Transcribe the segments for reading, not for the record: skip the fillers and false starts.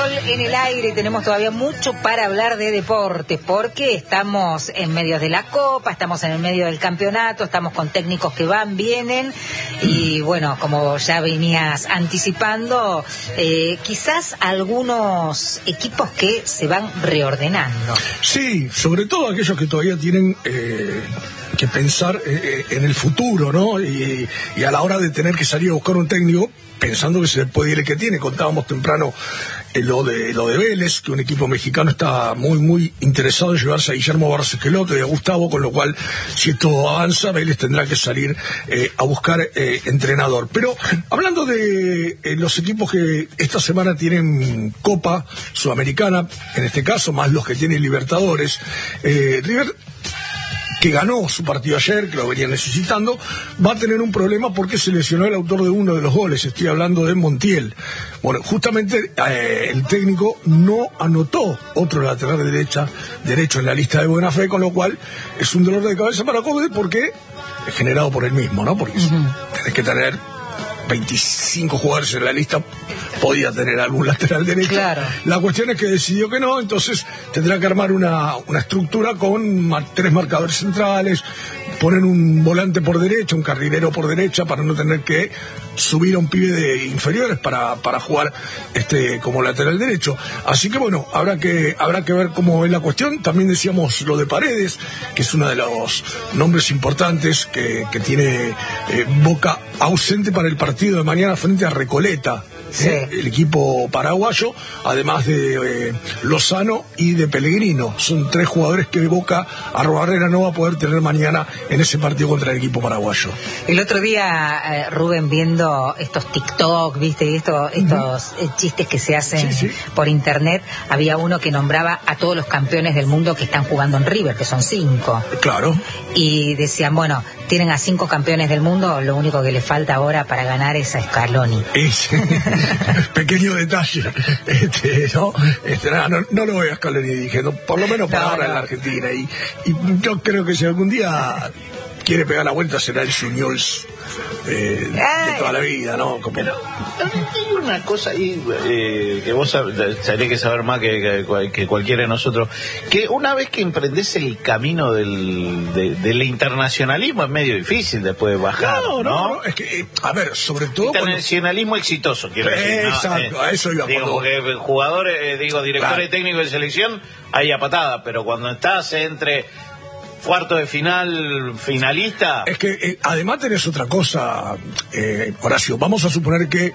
Sol en el aire y tenemos todavía mucho para hablar de deportes, porque estamos en medio de la Copa, estamos en el medio del campeonato, estamos con técnicos que van, vienen, y bueno, como ya venías anticipando, quizás algunos equipos que se van reordenando. Sí, sobre todo aquellos que todavía tienen que pensar en el futuro, ¿no? Y a la hora de tener que salir a buscar un técnico, pensando que se le puede ir el que tiene. Contábamos temprano lo de Vélez, que un equipo mexicano está muy interesado en llevarse a Guillermo Barros Esqueloto y a Gustavo, con lo cual, si esto avanza, Vélez tendrá que salir a buscar entrenador. Pero hablando de los equipos que esta semana tienen Copa Sudamericana, en este caso, más los que tienen Libertadores, River, que ganó su partido ayer, que lo venía necesitando, va a tener un problema porque se lesionó el autor de uno de los goles. Estoy hablando de Montiel. Bueno, justamente el técnico no anotó otro lateral derecho en la lista de buena fe, con lo cual es un dolor de cabeza para Code, porque es generado por él mismo, ¿no? Porque tenés que tener 25 jugadores en la lista, podía tener algún lateral derecho. Claro. La cuestión es que decidió que no, entonces tendrá que armar una estructura con 3 marcadores centrales, poner un volante por derecha, un carrilero por derecha, para no tener que subir a un pibe de inferiores para jugar como lateral derecho. Así que bueno, habrá que ver cómo es la cuestión. También decíamos lo de Paredes, que es uno de los nombres importantes que tiene Boca ausente para el partido de mañana frente a Recoleta. Sí. El equipo paraguayo, además de Lozano y de Pellegrino. Son 3 jugadores que Boca Arrobarrena no va a poder tener mañana en ese partido contra el equipo paraguayo. El otro día, Rubén, viendo estos TikTok, ¿viste? Estos chistes que se hacen por internet, había uno que nombraba a todos los campeones del mundo que están jugando en River, que son 5. Claro. Y decían, bueno, tienen a 5 campeones del mundo, lo único que le falta ahora para ganar es a Scaloni. Pequeño detalle, no lo voy a Scaloni diciendo, por lo menos para ahora en la Argentina, y yo creo que si algún día quiere pegar la vuelta será el Suñols de toda la vida, ¿no? Pero hay una cosa ahí que vos tenés que saber más que cualquiera de nosotros, que una vez que emprendés el camino del internacionalismo es medio difícil después de bajar, ¿no? Es que, a ver, sobre todo internacionalismo exitoso, quiero decir, ¿no? Exacto, a eso iba. Porque jugadores, directores técnicos de selección, hay a patada, pero cuando estás entre cuarto de final, finalista. Es que además tenés otra cosa, Horacio. Vamos a suponer que,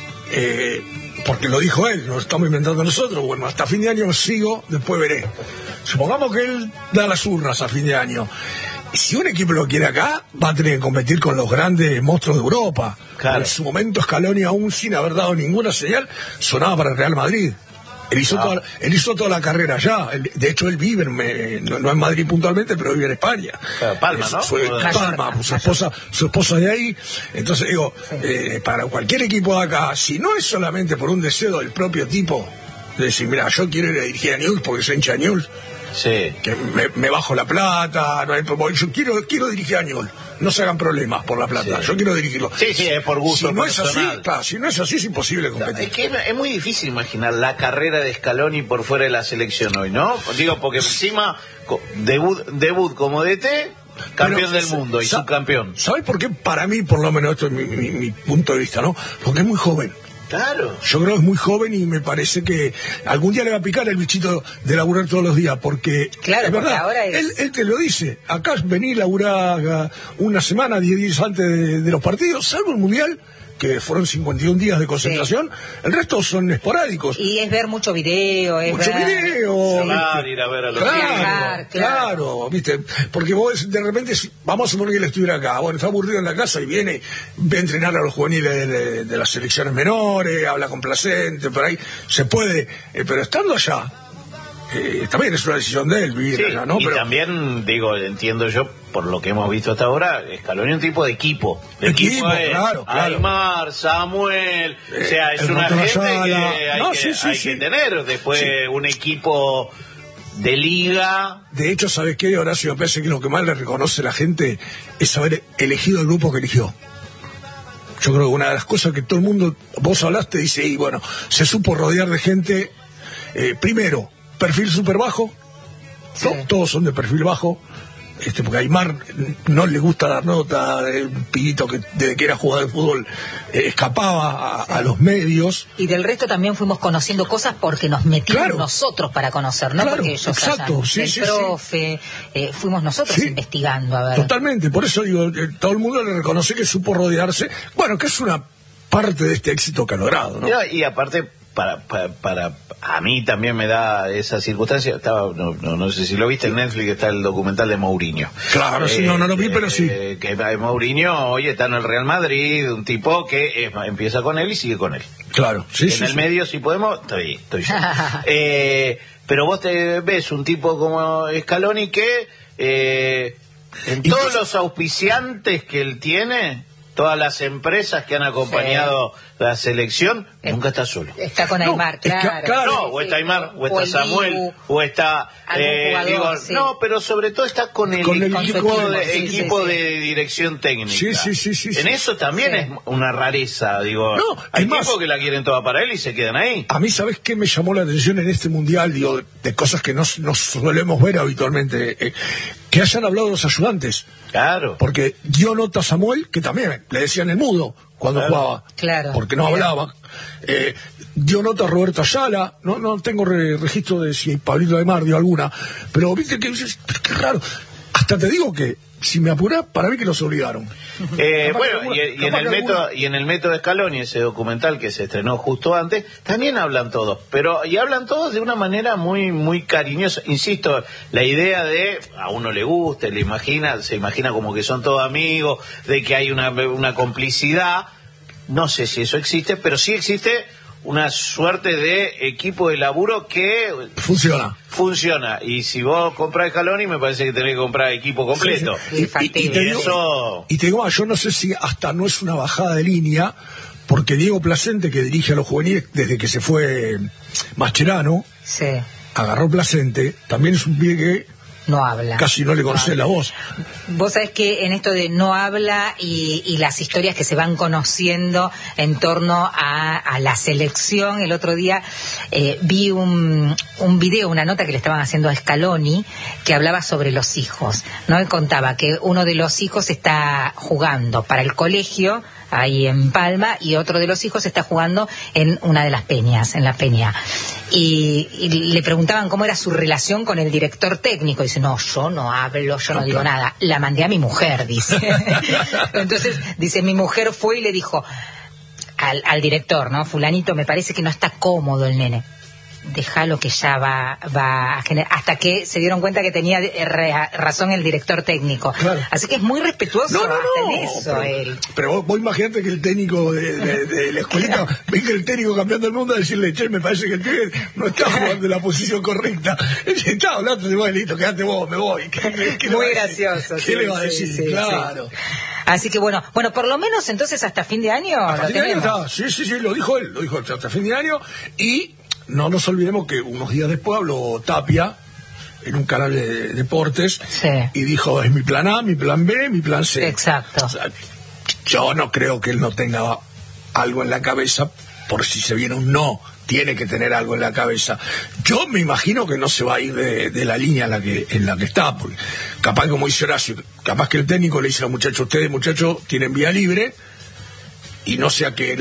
porque lo dijo él, lo estamos inventando nosotros, bueno, hasta fin de año sigo, después veré. Supongamos que él da las urnas a fin de año. Si un equipo lo quiere acá, va a tener que competir con los grandes monstruos de Europa. Claro. En su momento Scaloni, aún sin haber dado ninguna señal, sonaba para el Real Madrid. Él hizo toda la carrera allá. De hecho, él vive no en Madrid puntualmente, pero vive en España. Palma, ¿no? Palma, su esposa de ahí. Entonces digo, para cualquier equipo de acá, si no es solamente por un deseo del propio tipo, de decir, mira, yo quiero ir a dirigir a Newell's porque soy hincha de Newell's, que me bajo la plata, no hay, yo quiero dirigir a Newell's. No se hagan problemas por la plata, yo quiero dirigirlo. Sí, es por gusto. Si no es así, si no es así, es imposible competir. Es que es muy difícil imaginar la carrera de Scaloni por fuera de la selección hoy, ¿no? Digo, porque encima debut como DT, campeón del mundo y subcampeón. ¿Sabes por qué? Para mí, por lo menos, esto es mi punto de vista, ¿no? Porque es muy joven. Claro. Yo creo que es muy joven y me parece que algún día le va a picar el bichito de laburar todos los días, porque claro, es verdad, ahora él te lo dice, acá venir a laburar una semana, 10 días antes de los partidos, salvo el Mundial, que fueron 51 días de concentración, el resto son esporádicos. Y es ver mucho video, ir a ver a los claro, ¿viste? Porque vos de repente, vamos a suponer que él estuviera acá, bueno, está aburrido en la casa y viene a entrenar a los juveniles de las selecciones menores, habla complacente, por ahí se puede, pero estando allá, también es una decisión de él vivir allá, ¿no? Y pero también, entiendo yo, por lo que hemos visto hasta ahora, Scaloni es un tipo de equipo. Claro. Aymar, Samuel, o sea, es una gente que hay que tener después un equipo de liga. De hecho, ¿sabes qué, Horacio? Me parece que lo que más le reconoce la gente es haber elegido el grupo que eligió. Yo creo que una de las cosas que todo el mundo, vos hablaste, dice, y bueno, se supo rodear de gente, primero, perfil súper bajo, Sí. ¿no? Todos son de perfil bajo, porque a Aymar no le gusta dar nota, un pibito que desde que era jugador de fútbol escapaba a los medios. Y del resto también fuimos conociendo cosas porque nos metimos nosotros para conocer, no porque ellos exacto, hayan, el profe, fuimos nosotros investigando, a ver. Totalmente, por eso digo, todo el mundo le reconoce que supo rodearse, bueno, que es una parte de este éxito que ha logrado, ¿no? Y aparte, para a mí también me da esa circunstancia. No sé si lo viste en Netflix, está el documental de Mourinho. Claro, sí, no lo vi, pero sí. Que Mourinho hoy está en el Real Madrid, un tipo que empieza con él y sigue con él. Claro, sí, en el medio, si podemos, estoy yo. Pero vos te ves un tipo como Scaloni que en todos los auspiciantes que él tiene, todas las empresas que han acompañado la selección, nunca está solo. Está con Aymar, claro. O está Aymar, o está Samuel, o está... No, pero sobre todo está con el equipo de dirección técnica. Sí. En eso también es una rareza, digo. No, hay tipos que la quieren toda para él y se quedan ahí. A mí, ¿sabes qué me llamó la atención en este mundial? Digo, de cosas que no solemos ver habitualmente. Que hayan hablado los ayudantes. Claro. Porque dio nota a Samuel, que también le decían el mudo cuando jugaba. Claro. Porque no hablaba. Dio nota a Roberto Ayala. No tengo registro de si Pablito Aymar dio alguna. Pero viste que dices, qué raro. Hasta te digo que, si me apurás, para mí que los obligaron. Y en el método de Scaloni, ese documental que se estrenó justo antes, también hablan todos, y hablan todos de una manera muy muy cariñosa. Insisto, la idea de a uno le gusta, se imagina como que son todos amigos, de que hay una complicidad. No sé si eso existe, pero sí existe una suerte de equipo de laburo que funciona. Y si vos compras Scaloni, me parece que tenés que comprar equipo completo. Sí. Y te digo, yo no sé si hasta no es una bajada de línea, porque Diego Placente, que dirige a los juveniles desde que se fue Mascherano, agarró Placente, también es un pibe que no habla. Casi no le conocés la voz. Vos sabés que en esto de no habla y las historias que se van conociendo en torno a la selección, el otro día vi un video, una nota que le estaban haciendo a Scaloni, que hablaba sobre los hijos, ¿no? Él contaba que uno de los hijos está jugando para el colegio ahí en Palma, y otro de los hijos está jugando en una de las peñas, en la peña. Y le preguntaban cómo era su relación con el director técnico. Dice, no, yo no hablo, yo no digo nada. La mandé a mi mujer, dice. Entonces, dice, mi mujer fue y le dijo al director, ¿no? Fulanito, me parece que no está cómodo el nene. Déjalo que ya va a generar, hasta que se dieron cuenta que tenía razón el director técnico. Claro. Así que es muy respetuoso en eso él. Pero vos imaginate que el técnico de la escuelita venga el técnico campeón del mundo a decirle, che, me parece que el pibe no está jugando en la posición correcta. Está hablando de vos, listo, quedate vos, me voy. Muy gracioso. ¿Qué le va a decir? Sí, claro. Sí. Así que bueno, por lo menos entonces hasta fin de año hasta lo fin tenemos. De año está. Sí, lo dijo él, hasta fin de año. Y no nos olvidemos que unos días después habló Tapia en un canal de deportes y dijo, es mi plan A, mi plan B, mi plan C. Exacto. O sea, yo no creo que él no tenga algo en la cabeza, por si se viene un no, tiene que tener algo en la cabeza. Yo me imagino que no se va a ir de la línea en la que está, porque capaz, como dice Horacio, capaz que el técnico le dice a los muchachos, ustedes muchachos tienen vía libre, y no sea que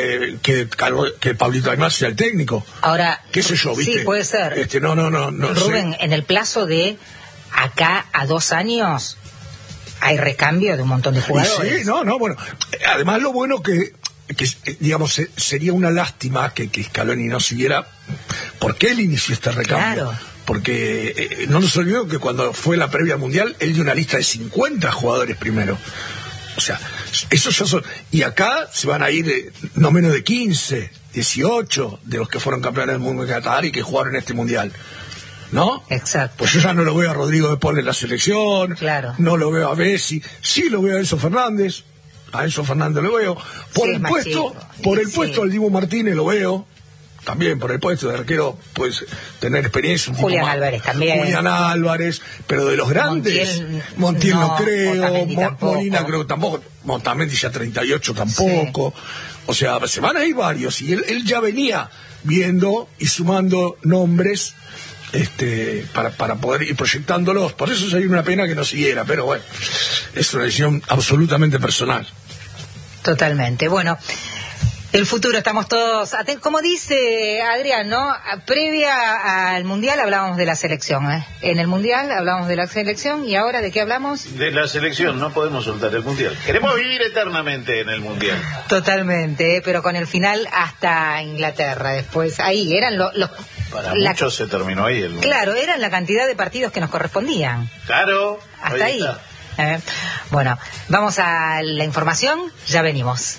Pablito Aymar sea el técnico. Ahora, qué sé yo, ¿viste? Sí, puede ser. No Rubén, sé. En el plazo de acá a 2 años hay recambio de un montón de jugadores. Sí, bueno. Además, lo bueno que digamos, sería una lástima que Scaloni no siguiera, porque él inició este recambio. Claro. Porque no nos olvidemos que cuando fue la previa mundial, él dio una lista de 50 jugadores primero. O sea, esos ya son... Y acá se van a ir no menos de 15, 18 de los que fueron campeones del mundo de Qatar y que jugaron este mundial. ¿No? Exacto. Pues yo ya no lo veo a Rodrigo de Paul en la selección. Claro. No lo veo a Messi. Sí lo veo a Enzo Fernández. A Enzo Fernández lo veo. Por el puesto al Dibu Martínez lo veo. también por el puesto de arquero puedes tener experiencia. Julián Álvarez también. Julián Álvarez, pero de los grandes, Montiel no creo, Molina creo que tampoco, Montamendi ya 38 tampoco. Sí. O sea, se van a ir varios, y él ya venía viendo y sumando nombres para poder ir proyectándolos. Por eso sería una pena que no siguiera, pero bueno, es una decisión absolutamente personal. Totalmente. Bueno, el futuro, estamos todos atentos. Como dice Adrián, ¿no? Previa al Mundial hablábamos de la selección, ¿eh? En el Mundial hablábamos de la selección, y ahora ¿de qué hablamos? De la selección, no podemos soltar el Mundial. Queremos vivir eternamente en el Mundial. Totalmente, pero con el final hasta Inglaterra. Después, ahí eran los para muchos se terminó ahí el Mundial. Claro, eran la cantidad de partidos que nos correspondían. Claro. Hasta ahí. Bueno, vamos a la información, ya venimos.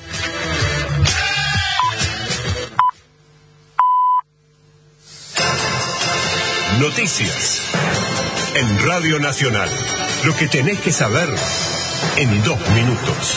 Noticias en Radio Nacional. Lo que tenés que saber en 2 minutos.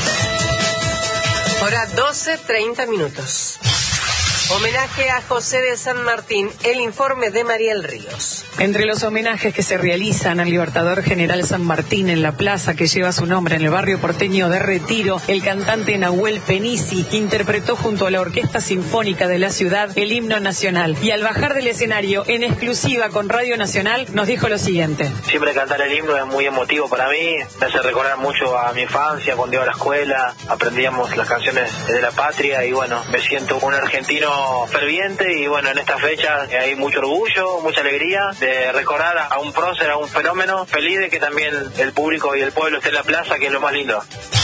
Hora 12:30. Homenaje a José de San Martín, el informe de Mariel Ríos. Entre los homenajes que se realizan al Libertador General San Martín en la plaza que lleva su nombre en el barrio porteño de Retiro, el cantante Nahuel Penisi interpretó junto a la Orquesta Sinfónica de la ciudad el himno nacional. Y al bajar del escenario, en exclusiva con Radio Nacional, nos dijo lo siguiente. Siempre cantar el himno es muy emotivo para mí, me hace recordar mucho a mi infancia, cuando iba a la escuela, aprendíamos las canciones de la patria, y bueno, me siento un argentino ferviente, y bueno, en esta fecha hay mucho orgullo, mucha alegría de recordar a un prócer, a un fenómeno, feliz de que también el público y el pueblo esté en la plaza, que es lo más lindo.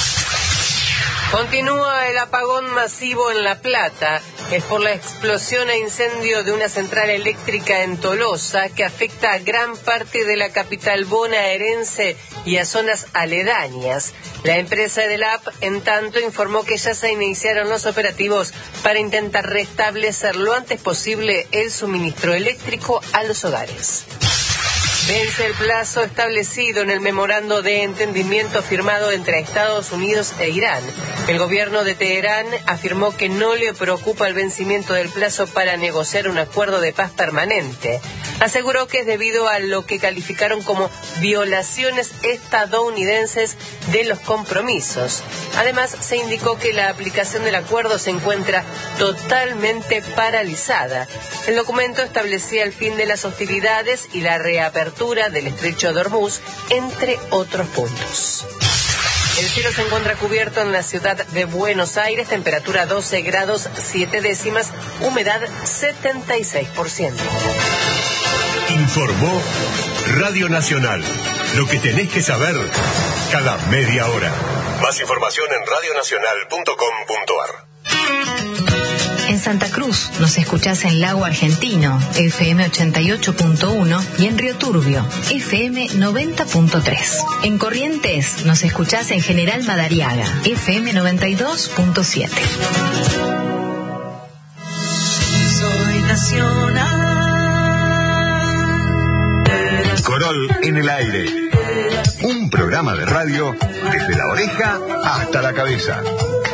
Continúa el apagón masivo en La Plata. Es por la explosión e incendio de una central eléctrica en Tolosa que afecta a gran parte de la capital bonaerense y a zonas aledañas. La empresa Edelap, en tanto, informó que ya se iniciaron los operativos para intentar restablecer lo antes posible el suministro eléctrico a los hogares. Vence el plazo establecido en el memorando de entendimiento firmado entre Estados Unidos e Irán. El gobierno de Teherán afirmó que no le preocupa el vencimiento del plazo para negociar un acuerdo de paz permanente. Aseguró que es debido a lo que calificaron como violaciones estadounidenses de los compromisos. Además, se indicó que la aplicación del acuerdo se encuentra totalmente paralizada. El documento establecía el fin de las hostilidades y la reapertura del estrecho de Hormuz, entre otros puntos. El cielo se encuentra cubierto en la ciudad de Buenos Aires, temperatura 12 grados 7 décimas, humedad 76%. Informó Radio Nacional. Lo que tenés que saber cada media hora. Más información en radionacional.com.ar. En Santa Cruz nos escuchás en Lago Argentino, FM 88.1, y en Río Turbio, FM 90.3. En Corrientes nos escuchás en General Madariaga, FM 92.7. Soy nacional. Corol en el aire. Un programa de radio desde la oreja hasta la cabeza.